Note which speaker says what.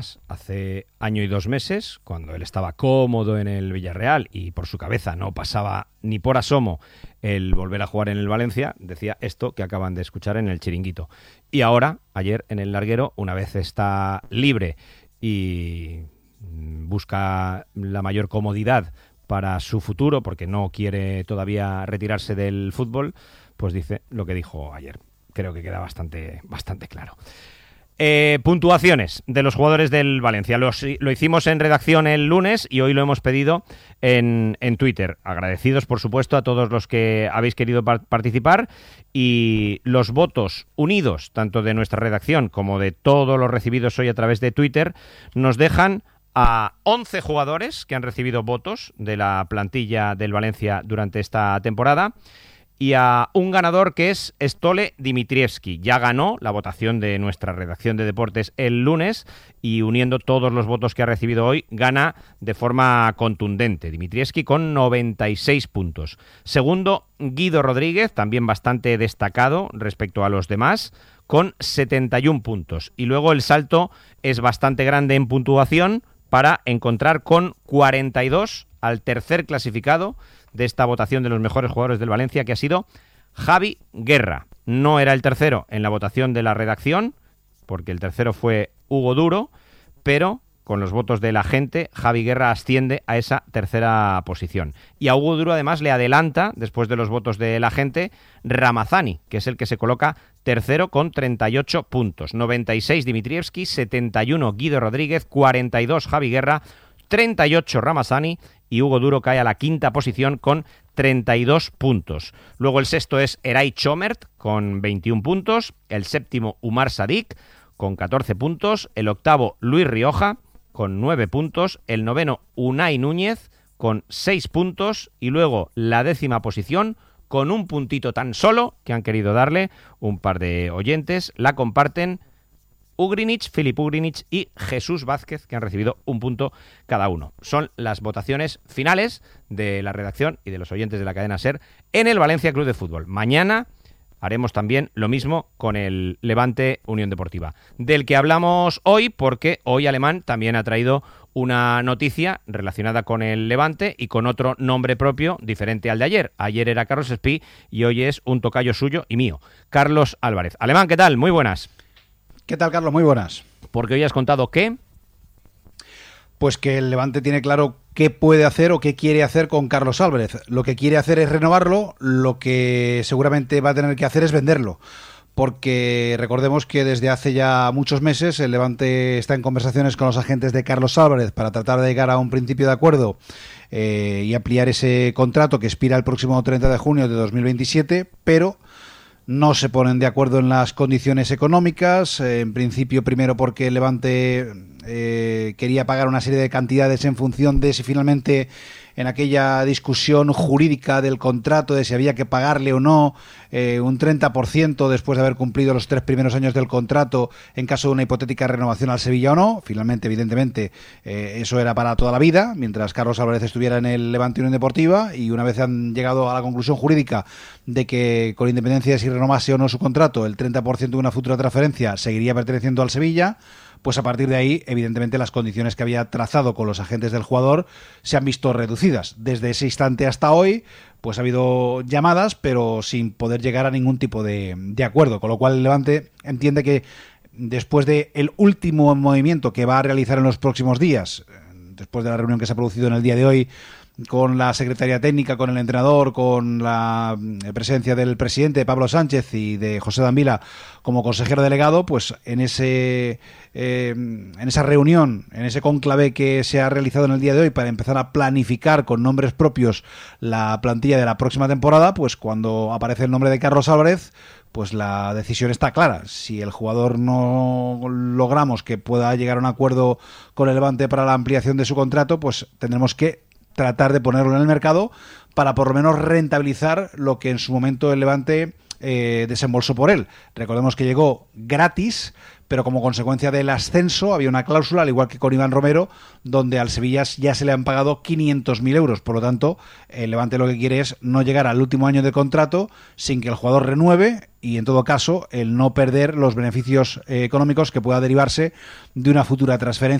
Speaker 1: hace año y 2 meses, cuando él estaba cómodo en el Villarreal y por su cabeza no pasaba ni por asomo el volver a jugar en el Valencia, decía esto que acaban de escuchar en el Chiringuito. Y ahora, ayer en el larguero, una vez está libre y busca la mayor comodidad para su futuro, porque no quiere todavía retirarse del fútbol, pues dice lo que dijo ayer. Creo que queda bastante claro. Puntuaciones de los jugadores del Valencia. Lo hicimos en redacción el lunes y hoy lo hemos pedido en Twitter. Agradecidos, por supuesto, a todos los que habéis querido participar, y los votos unidos, tanto de nuestra redacción como de todos los recibidos hoy a través de Twitter, nos dejan a 11 jugadores que han recibido votos de la plantilla del Valencia durante esta temporada, y a un ganador que es Stole Dimitrievski. Ya ganó la votación de nuestra redacción de deportes el lunes y, uniendo todos los votos que ha recibido hoy, gana de forma contundente. Dimitrievski con 96 puntos. Segundo, Guido Rodríguez, también bastante destacado respecto a los demás, con 71 puntos. Y luego el salto es bastante grande en puntuación para encontrar con 42 al tercer clasificado de esta votación de los mejores jugadores del Valencia, que ha sido Javi Guerra. No era el tercero en la votación de la redacción, porque el tercero fue Hugo Duro, pero con los votos de la gente, Javi Guerra asciende a esa tercera posición. Y a Hugo Duro además le adelanta, después de los votos de la gente, Ramazani, que es el que se coloca tercero con 38 puntos. 96 Dimitrievski, 71 Guido Rodríguez, 42 Javi Guerra, 38 Ramazani, y Hugo Duro cae a la quinta posición con 32 puntos. Luego el sexto es Eray Chomert con 21 puntos, el séptimo Umar Sadik con 14 puntos, el octavo Luis Rioja con 9 puntos, el noveno Unai Núñez con 6 puntos, y luego la décima posición con un puntito tan solo que han querido darle un par de oyentes, la comparten Filip Ugrinich y Jesús Vázquez, que han recibido un punto cada uno. Son las votaciones finales de la redacción y de los oyentes de la cadena SER en el Valencia Club de Fútbol. Mañana haremos también lo mismo con el Levante Unión Deportiva, del que hablamos hoy, porque hoy Alemán también ha traído una noticia relacionada con el Levante y con otro nombre propio diferente al de ayer. Ayer era Carlos Espí y hoy es un tocayo suyo y mío, Carlos Álvarez. Alemán, ¿qué tal? Muy buenas.
Speaker 2: ¿Qué tal, Carlos? Muy buenas.
Speaker 1: Porque hoy has contado que...
Speaker 2: Pues que el Levante tiene claro qué puede hacer o qué quiere hacer con Carlos Álvarez. Lo que quiere hacer es renovarlo, lo que seguramente va a tener que hacer es venderlo. Porque recordemos que desde hace ya muchos meses el Levante está en conversaciones con los agentes de Carlos Álvarez para tratar de llegar a un principio de acuerdo y ampliar ese contrato que expira el próximo 30 de junio de 2027, pero no se ponen de acuerdo en las condiciones económicas, en principio primero porque el Levante quería pagar una serie de cantidades en función de si finalmente en aquella discusión jurídica del contrato de si había que pagarle o no un 30% después de haber cumplido los 3 primeros años del contrato en caso de una hipotética renovación al Sevilla o no. Finalmente, evidentemente, eso era para toda la vida, mientras Carlos Álvarez estuviera en el Levante Unión Deportiva, y una vez han llegado a la conclusión jurídica de que, con independencia de si renovase o no su contrato, el 30% de una futura transferencia seguiría perteneciendo al Sevilla, pues a partir de ahí, evidentemente, las condiciones que había trazado con los agentes del jugador se han visto reducidas. Desde ese instante hasta hoy, pues ha habido llamadas, pero sin poder llegar a ningún tipo de acuerdo, con lo cual el Levante entiende que después del último movimiento que va a realizar en los próximos días, después de la reunión que se ha producido en el día de hoy con la Secretaría Técnica, con el entrenador, con la presencia del presidente Pablo Sánchez y de José Dambila como consejero delegado, pues en esa reunión, en ese cónclave que se ha realizado en el día de hoy para empezar a planificar con nombres propios la plantilla de la próxima temporada, pues cuando aparece el nombre de Carlos Álvarez, pues la decisión está clara. Si el jugador no logramos que pueda llegar a un acuerdo con el Levante para la ampliación de su contrato, pues tendremos que tratar de ponerlo en el mercado para por lo menos rentabilizar lo que en su momento el Levante desembolsó por él. Recordemos que llegó gratis, pero como consecuencia del ascenso había una cláusula, al igual que con Iván Romero, donde al Sevilla ya se le han pagado 500.000 euros. Por lo tanto, el Levante lo que quiere es no llegar al último año de contrato sin que el jugador renueve y, en todo caso, el no perder los beneficios económicos que pueda derivarse de una futura transferencia